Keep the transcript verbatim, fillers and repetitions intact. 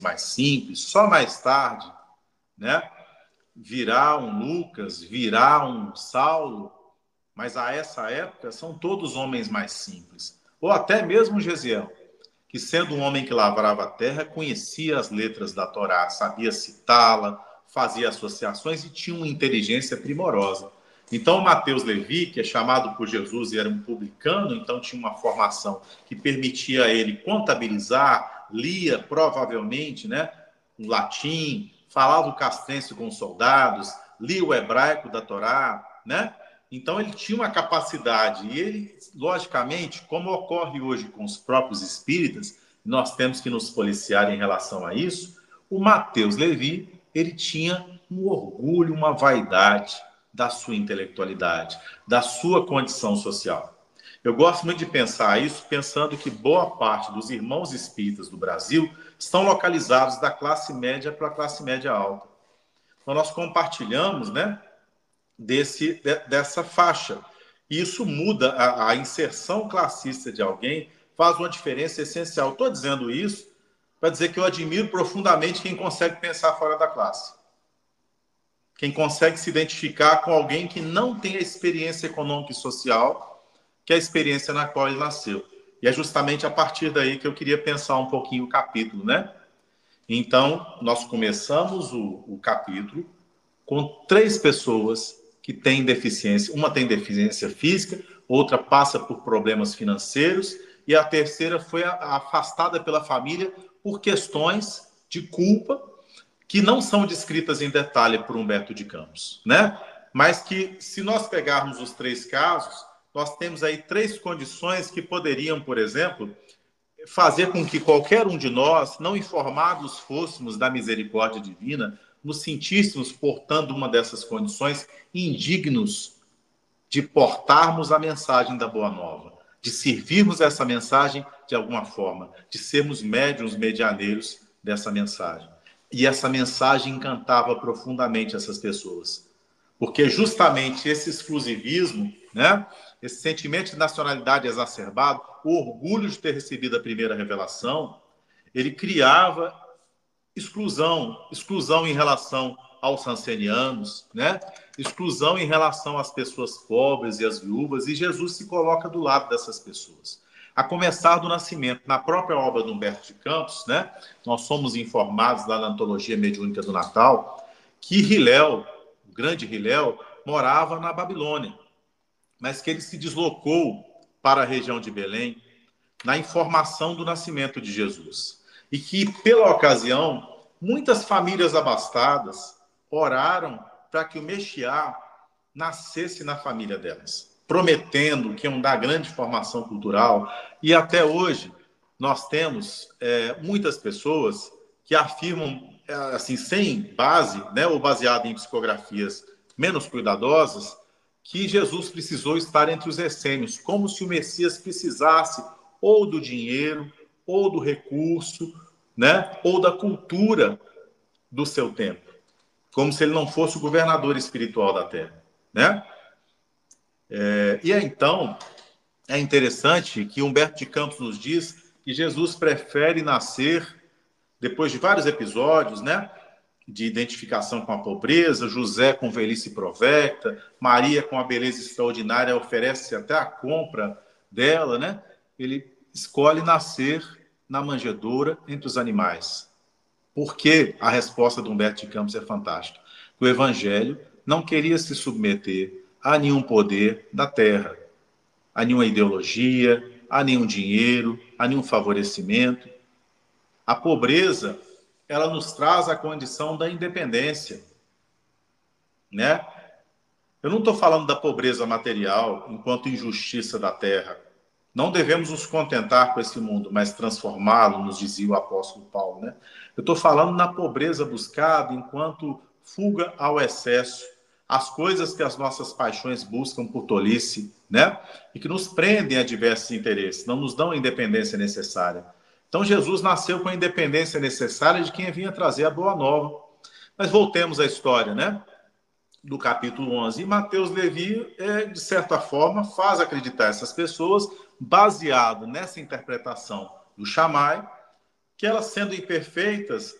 mais simples, só mais tarde, né, virá um Lucas, virá um Saulo, mas a essa época são todos homens mais simples. Ou até mesmo Gesiel, que sendo um homem que lavrava a terra, conhecia as letras da Torá, sabia citá-la, fazia associações e tinha uma inteligência primorosa. Então, Mateus Levi, que é chamado por Jesus e era um publicano, então tinha uma formação que permitia a ele contabilizar, lia provavelmente, né, o latim, falava o castrense com os soldados, lia o hebraico da Torá, né? Então ele tinha uma capacidade e ele, logicamente, como ocorre hoje com os próprios espíritas, nós temos que nos policiar em relação a isso, o Mateus Levi, ele tinha um orgulho, uma vaidade da sua intelectualidade, da sua condição social. Eu gosto muito de pensar isso, pensando que boa parte dos irmãos espíritas do Brasil estão localizados da classe média para a classe média alta. Então nós compartilhamos, né, desse, de, dessa faixa. E isso muda a, a inserção classista de alguém, faz uma diferença essencial. Estou dizendo isso para dizer que eu admiro profundamente quem consegue pensar fora da classe. Quem consegue se identificar com alguém que não tem a experiência econômica e social, que é a experiência na qual ele nasceu. E é justamente a partir daí que eu queria pensar um pouquinho o capítulo, né? Então, nós começamos o, o capítulo com três pessoas que têm deficiência. Uma tem deficiência física, outra passa por problemas financeiros e a terceira foi afastada pela família por questões de culpa que não são descritas em detalhe por Humberto de Campos, né? Mas que, se nós pegarmos os três casos, nós temos aí três condições que poderiam, por exemplo, fazer com que qualquer um de nós, não informados fôssemos da misericórdia divina, nos sentíssemos portando uma dessas condições, indignos de portarmos a mensagem da Boa Nova, de servirmos essa mensagem de alguma forma, de sermos médiuns medianeiros dessa mensagem. E essa mensagem encantava profundamente essas pessoas, porque justamente esse exclusivismo, né, esse sentimento de nacionalidade exacerbado, o orgulho de ter recebido a primeira revelação, ele criava exclusão, exclusão em relação aos rancenianos, né? Exclusão em relação às pessoas pobres e às viúvas, e Jesus se coloca do lado dessas pessoas. A começar do nascimento, na própria obra do Humberto de Campos, né? Nós somos informados lá na Antologia Mediúnica do Natal, que Hillel, o grande Hillel, morava na Babilônia, mas que ele se deslocou para a região de Belém na informação do nascimento de Jesus. E que, pela ocasião, muitas famílias abastadas oraram para que o Mexiá nascesse na família delas, prometendo que iam dar grande formação cultural. E até hoje nós temos é, muitas pessoas que afirmam, é, assim, sem base, né, ou baseado em psicografias menos cuidadosas, que Jesus precisou estar entre os essênios, como se o Messias precisasse ou do dinheiro, ou do recurso, né, ou da cultura do seu tempo, como se ele não fosse o governador espiritual da Terra, né? É, e é, então, é interessante que Humberto de Campos nos diz que Jesus prefere nascer, depois de vários episódios, né, de identificação com a pobreza, José com velhice provecta, Maria com a beleza extraordinária, oferece até a compra dela, né? Ele escolhe nascer na manjedoura entre os animais. Porque a resposta de Humberto de Campos é fantástica. O Evangelho não queria se submeter a nenhum poder da terra, a nenhuma ideologia, a nenhum dinheiro, a nenhum favorecimento. A pobreza, ela nos traz a condição da independência, né? Eu não estou falando da pobreza material enquanto injustiça da terra. Não devemos nos contentar com esse mundo, mas transformá-lo, nos dizia o apóstolo Paulo, né? Eu estou falando na pobreza buscada enquanto fuga ao excesso, as coisas que as nossas paixões buscam por tolice, né? E que nos prendem a diversos interesses, não nos dão a independência necessária. Então Jesus nasceu com a independência necessária de quem vinha trazer a boa nova. Mas voltemos à história, né? Do capítulo onze. E Mateus Levi, é, de certa forma, faz acreditar essas pessoas, baseado nessa interpretação do Shammai, que elas sendo imperfeitas,